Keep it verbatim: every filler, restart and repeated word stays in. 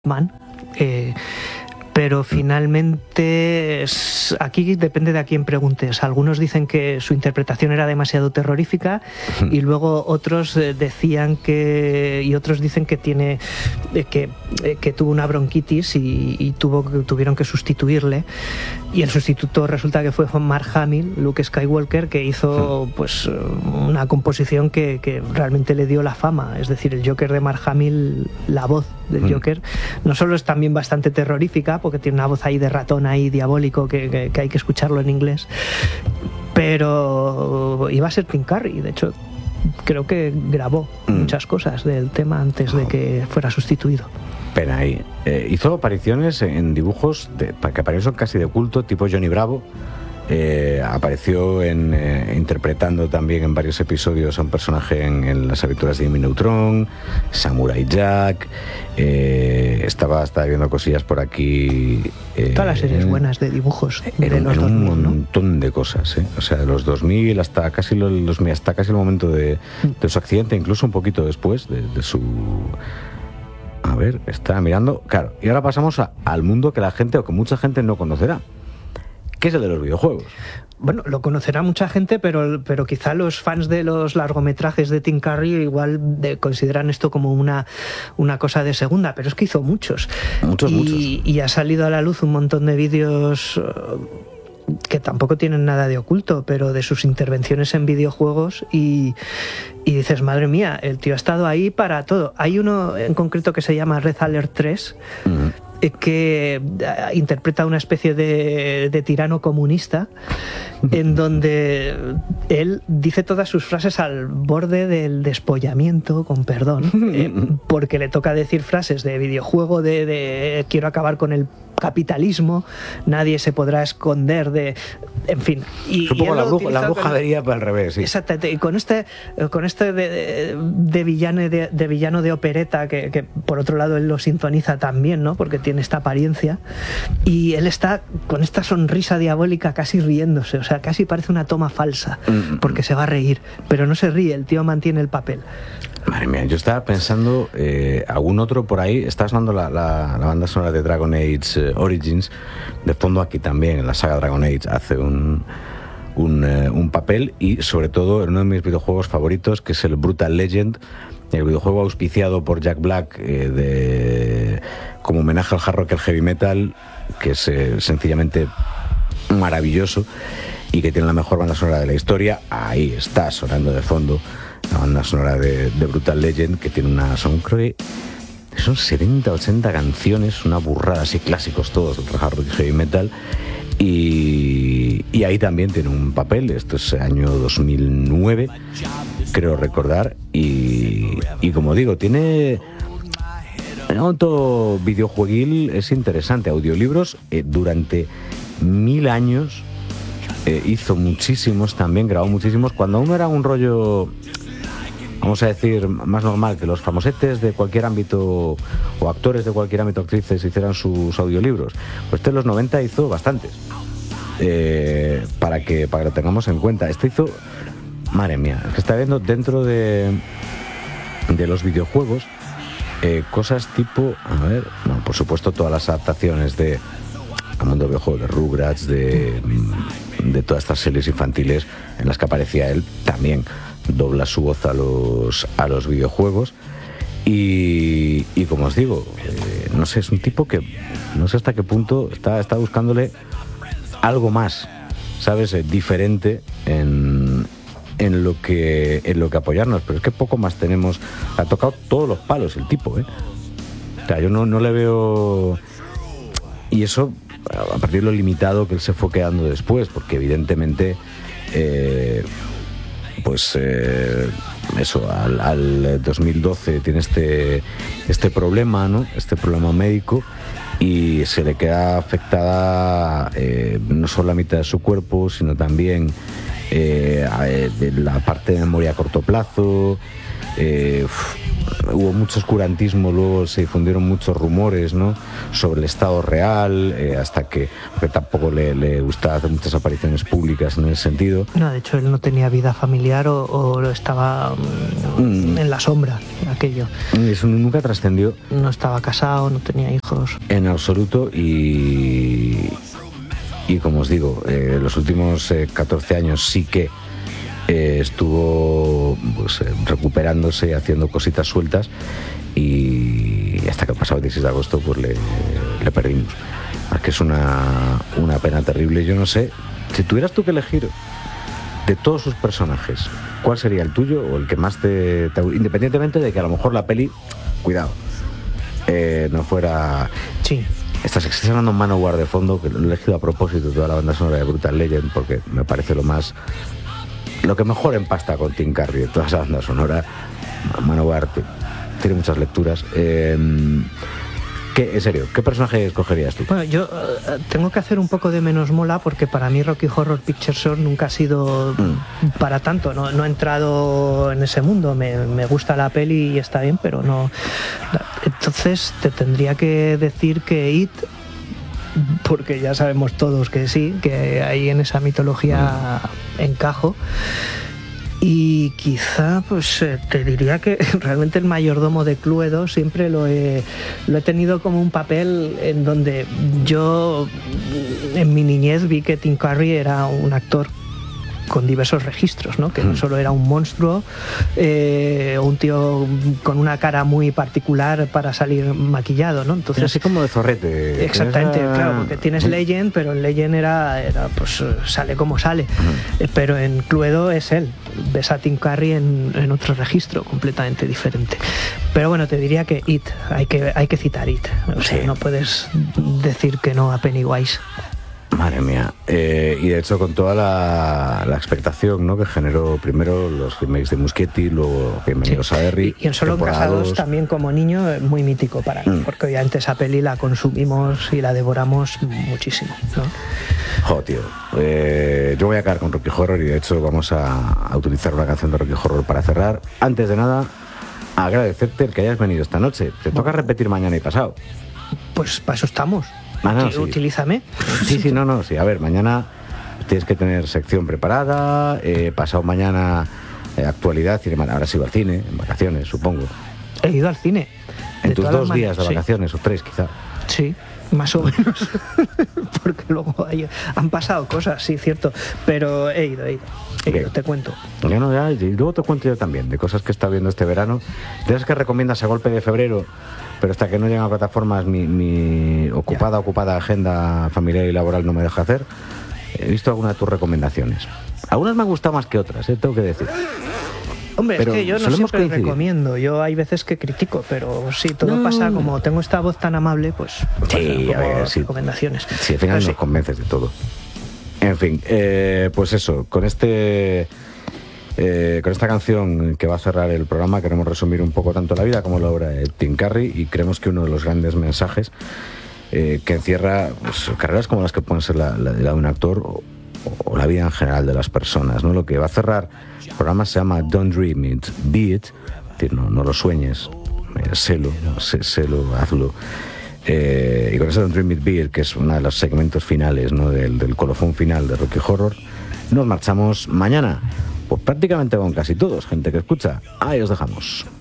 Man, eh, pero finalmente es, aquí depende de a quién preguntes. Algunos dicen que su interpretación era demasiado terrorífica y luego otros eh, decían que y otros dicen que tiene eh, que, eh, que tuvo una bronquitis y, y tuvo tuvieron que sustituirle, y el sustituto resulta que fue Mark Hamill, Luke Skywalker, que hizo pues una composición que, que realmente le dio la fama. Es decir, el Joker de Mark Hamill, la voz del Joker, no solo es también bastante terrorífica, porque tiene una voz ahí de ratón ahí diabólico que, que, que hay que escucarlo en inglés, pero iba a ser Tim Curry. De hecho, creo que grabó mm. muchas cosas del tema antes de que fuera sustituido. Pena ahí. Eh, hizo apariciones en dibujos de, que aparecieron casi de culto, tipo Johnny Bravo. Eh, apareció en, eh, interpretando también en varios episodios a un personaje en, en las aventuras de Jimmy Neutron, Samurai Jack. Eh, estaba, estaba viendo cosillas por aquí. Eh, Todas las series buenas de dibujos de en, los en dos mil, un montón, ¿no?, de cosas, ¿eh? O sea, de los dos mil hasta casi los dos mil, hasta casi el momento de, de su accidente, incluso un poquito después de, de su... A ver, estaba mirando. Claro, y ahora pasamos a, al mundo que la gente, o que mucha gente no conocerá, que es el de los videojuegos. Bueno, lo conocerá mucha gente, pero, pero quizá los fans de los largometrajes de Tim Curry igual de, consideran esto como una, una cosa de segunda, pero es que hizo muchos. Muchos, y, muchos. Y ha salido a la luz un montón de vídeos que tampoco tienen nada de oculto, pero de sus intervenciones en videojuegos, y, y dices, madre mía, el tío ha estado ahí para todo. Hay uno en concreto que se llama Red Alert tres, uh-huh. que interpreta una especie de, de tirano comunista, en donde él dice todas sus frases al borde del despollamiento, con perdón, eh, porque le toca decir frases de videojuego, de, de quiero acabar con el capitalismo, nadie se podrá esconder de... En fin. Y, es un poco la, bruja, la brujería para el revés, sí. Exactamente. Y con este, con este de, de, de, villano, de, de villano de opereta, que, que por otro lado él lo sintoniza también, ¿no?, porque tiene esta apariencia, y él está con esta sonrisa diabólica casi riéndose, o sea, casi parece una toma falsa, porque se va a reír, pero no se ríe, el tío mantiene el papel. Madre mía, yo estaba pensando, eh, algún otro por ahí, está sonando la, la, la banda sonora de Dragon Age eh, Origins, de fondo aquí también, en la saga Dragon Age, hace un, un, eh, un papel, y sobre todo en uno de mis videojuegos favoritos, que es el Brutal Legend, el videojuego auspiciado por Jack Black, eh, de, como homenaje al hard rock y al heavy metal, que es eh, sencillamente maravilloso, y que tiene la mejor banda sonora de la historia. Ahí está sonando de fondo la banda sonora de, de Brutal Legend, que tiene una... Son, creo que son setenta, ochenta canciones, una burrada, así clásicos todos, el hard rock y heavy metal. Y, y ahí también tiene un papel. Esto es año dos mil nueve, creo recordar. Y, y como digo, tiene... En auto videojueguil es interesante. Audiolibros, eh, durante mil años eh, hizo muchísimos también, grabó muchísimos. Cuando uno era un rollo, vamos a decir, más normal, que los famosetes de cualquier ámbito o actores de cualquier ámbito, actrices, hicieran sus audiolibros, pues este en los noventa hizo bastantes, eh, para que para que lo tengamos en cuenta. Este hizo, madre mía, que está viendo dentro de de los videojuegos eh, cosas tipo, a ver, bueno, por supuesto todas las adaptaciones de al mundo del videojuego, de Rugrats, de, de todas estas series infantiles en las que aparecía él, también dobla su voz a los, a los videojuegos. Y, y como os digo, eh, no sé, es un tipo que no sé hasta qué punto está, está buscándole algo más, ¿sabes? Eh, diferente en, en, lo que, en lo que apoyarnos, pero es que poco más tenemos. Ha tocado todos los palos el tipo, ¿eh? O sea, yo no, no le veo... Y eso a partir de lo limitado que él se fue quedando después, porque evidentemente... Eh, pues eh, eso, al, al dos mil doce tiene este este problema, ¿no? Este problema médico, y se le queda afectada eh, no solo la mitad de su cuerpo, sino también eh, de la parte de memoria a corto plazo. Eh, hubo mucho oscurantismo, luego se difundieron muchos rumores, ¿no?, sobre el estado real, eh, hasta que, que tampoco le, le gustaba hacer muchas apariciones públicas en ese sentido. No, de hecho él no tenía vida familiar o, o estaba mm. en la sombra, aquello. Eso nunca trascendió. No estaba casado, no tenía hijos. En absoluto, y, y como os digo, eh, los últimos eh, catorce años sí que eh, estuvo pues, eh, recuperándose y haciendo cositas sueltas, y hasta que el pasado dieciséis de agosto pues le, le perdimos. Es que es una, una pena terrible. Yo no sé, si tuvieras tú que elegir de todos sus personajes, ¿cuál sería el tuyo o el que más te, te independientemente de que a lo mejor la peli, cuidado, eh, no fuera... Sí. Estás, estás hablando Manowar de fondo, que lo he elegido a propósito toda la banda sonora de Brutal Legend, porque me parece lo más... lo que mejor empasta con Tim Curry de toda esa banda sonora. Manowar tiene muchas lecturas. Eh, ¿qué, en serio, ¿qué personaje escogerías tú? Bueno, yo uh, tengo que hacer un poco de menos mola, porque para mí Rocky Horror Picture Show nunca ha sido mm. para tanto. No, no he entrado en ese mundo. Me, me gusta la peli y está bien, pero no... Entonces te tendría que decir que It, porque ya sabemos todos que sí, que ahí en esa mitología mm. encajo. Y quizá pues te diría que realmente el mayordomo de Cluedo siempre lo he, lo he tenido como un papel en donde yo en mi niñez vi que Tim Curry era un actor con diversos registros, ¿no? Que no solo era un monstruo, eh, un tío con una cara muy particular para salir maquillado, ¿no? Entonces, así como de zorrete. Exactamente, esa... claro, porque tienes Legend, pero en Legend era, era pues sale como sale, uh-huh. pero en Cluedo es él. Ves a Tim Curry en, en otro registro completamente diferente. Pero bueno, te diría que It, hay que, hay que citar It. O sea, sí. No puedes decir que no a Pennywise. Madre mía, eh, y de hecho con toda la, la expectación, ¿no?, que generó primero los remakes de Muschietti, luego Bienvenidos sí. a Derry. Y, y en Solo Casados también como niño muy mítico para mí, mm. porque obviamente esa peli la consumimos y la devoramos muchísimo, ¿no? Jo, tío, eh, yo voy a caer con Rocky Horror y de hecho vamos a, a utilizar una canción de Rocky Horror para cerrar. Antes de nada, agradecerte el que hayas venido esta noche. Te toca repetir mañana y pasado. Pues para eso estamos. Ah, no, sí. Utilízame. Sí, sí, no, no, sí. A ver, mañana tienes que tener sección preparada, eh, pasado mañana eh, actualidad, cine. Ahora sigo al cine, en vacaciones, supongo. He ido al cine. En tus dos días de vacaciones, sí. O tres quizá. Sí, más o menos. Porque luego hay, han pasado cosas, sí, cierto. Pero he ido, he ido. He okay. ido, te cuento. Ya no, ya, y luego te cuento yo también de cosas que está viendo este verano. De esas que recomiendas a golpe de febrero, pero hasta que no llegan a plataformas mi, mi ocupada, ya. ocupada agenda familiar y laboral no me deja hacer. He visto algunas de tus recomendaciones. Algunas me han gustado más que otras, ¿eh? Tengo que decir. Hombre, pero es que yo no siempre coincidir. recomiendo. Yo hay veces que critico, pero sí, todo no. pasa como tengo esta voz tan amable, pues, pues sí, a ver, sí. recomendaciones. Sí, al final pero nos sí. convences de todo. En fin, eh, pues eso, con este... Eh, con esta canción que va a cerrar el programa queremos resumir un poco tanto la vida como la obra de Tim Curry, y creemos que uno de los grandes mensajes eh, que encierra pues, carreras como las que pueden ser la, la, la de un actor o, o la vida en general de las personas, ¿no? Lo que va a cerrar el programa se llama Don't Dream It, Be It, es decir, no, no lo sueñes, eh, sélo, sé, sélo, hazlo. Eh, y con ese Don't Dream It, Be It, que es uno de los segmentos finales, ¿no? del, del colofón final de Rocky Horror, nos marchamos mañana. Pues prácticamente con casi todos, gente que escucha. Ahí os dejamos.